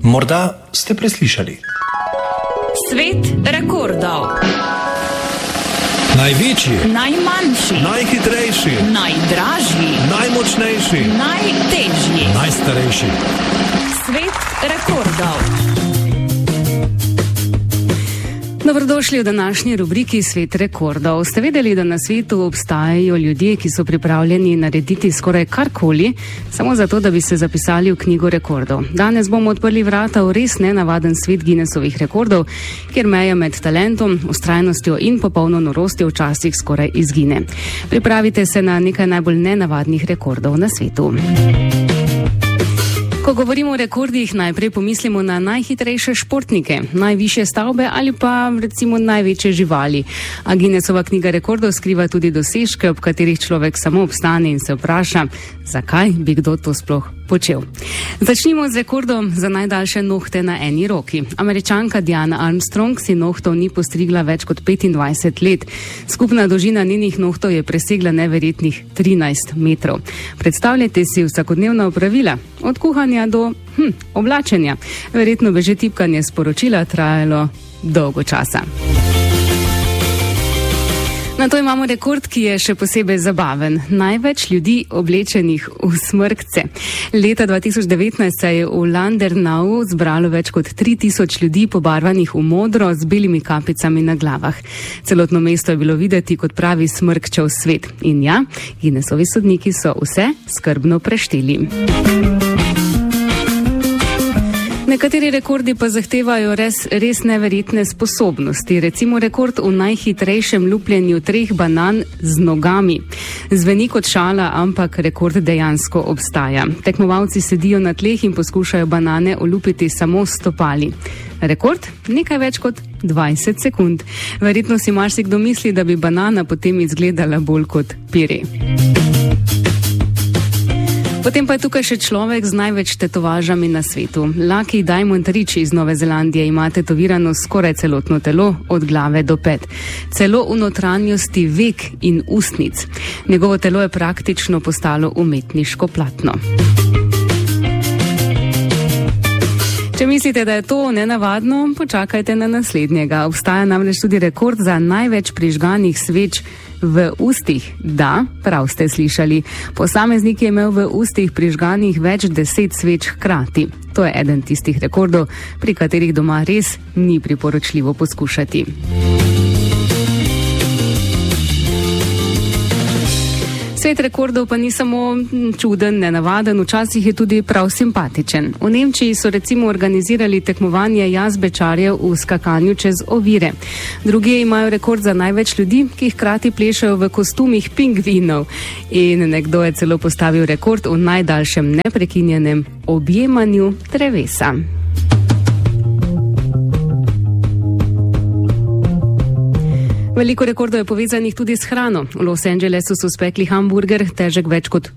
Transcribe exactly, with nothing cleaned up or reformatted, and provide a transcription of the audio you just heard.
Morda ste preslišali. Svet rekordov. Največji, Najmanjši, najhitrejši, najdražji, najmočnejši, najtežji. najstarejši. Svet rekordov. Dobrodošli v današnji rubriki Svet rekordov. Ste vedeli, da na svetu obstajajo ljudje, ki so pripravljeni narediti skoraj karkoli, samo zato, da bi se zapisali v knjigo rekordov? Danes bomo odprli vrata v res nenavaden svet Guinnessovih rekordov, kjer meja med talentom, vztrajnostjo in popolno norostjo včasih skoraj izgine. Pripravite se na nekaj najbolj nenavadnih rekordov na svetu. Ko govorimo o rekordih, najprej pomislimo na najhitrejše športnike, najvišje stavbe ali pa recimo največje živali. A Guinnessova knjiga rekordov skriva tudi dosežke, ob katerih človek samo obstane in se vpraša, zakaj bi kdo to sploh počel. Začnimo z rekordom za najdaljše nohte na eni roki. Američanka Diana Armstrong si nohtov ni postrigla več kot petindvajset let. Skupna dolžina njenih nohtov je presegla neverjetnih trinajst metrov. Predstavljajte si vsakodnevna opravila, od kuhanja do hm, oblačenja. Verjetno bi že tipkanje sporočila trajalo dolgo časa. Na to imamo rekord, ki je še posebej zabaven. Največ ljudi oblečenih v smrkce. Leta dva tisoč devetnajst se je v Landernavu zbralo več kot tri tisoč ljudi pobarvanih v modro z belimi kapicami na glavah. Celotno mesto je bilo videti kot pravi smrkčev svet. In ja, Guinnessovi sodniki so vse skrbno prešteli. Nekateri rekordi pa zahtevajo res, res neverjetne sposobnosti. Recimo rekord v najhitrejšem lupljenju treh banan z nogami. Zveni kot šala, ampak rekord dejansko obstaja. Tekmovalci sedijo na tleh in poskušajo banane olupiti samo s stopali. Rekord? Nekaj več kot dvajset sekund. Verjetno si marsikdo misli, da bi banana potem izgledala bolj kot pire. Potem pa je tukaj še človek z največ tetovažami na svetu. Lucky Diamond Rich iz Nove Zelandije ima tetovirano skoraj celotno telo, od glave do pet. Celo v notranjosti vek in ustnic. Njegovo telo je praktično postalo umetniško platno. Če mislite, da je to nenavadno, počakajte na naslednjega. Obstaja namreč tudi rekord za največ prižganih sveč v ustih. Da, prav ste slišali. Posameznik je imel v ustih prižganih več deset sveč hkrati. To je eden tistih rekordov, pri katerih doma res ni priporočljivo poskušati. Svet rekordov pa ni samo čuden, nenavaden, včasih je tudi prav simpatičen. V Nemčiji so recimo organizirali tekmovanje jazbečarjev v skakanju čez ovire. Drugje imajo rekord za največ ljudi, ki hkrati plešajo v kostumih pingvinov. In nekdo je celo postavil rekord v najdaljšem neprekinjenem objemanju drevesa. Veliko rekordov je povezanih tudi s hrano. V Los Angelesu so spekli hamburger, težek več kot